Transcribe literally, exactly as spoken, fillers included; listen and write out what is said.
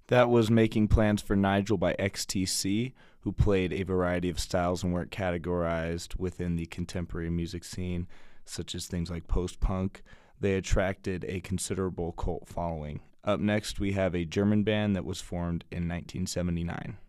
That was Making Plans for Nigel by X T C, who played a variety of styles and weren't categorized within the contemporary music scene, such as things like post-punk. They attracted a considerable cult following. Up next, we have a German band that was formed in nineteen seventy-nine.